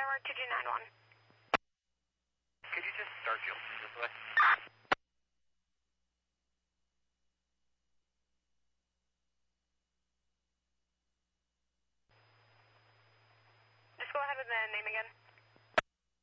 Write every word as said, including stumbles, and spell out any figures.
Tower, two two nine one. Could you just start Jill this way? Just go ahead with the name again.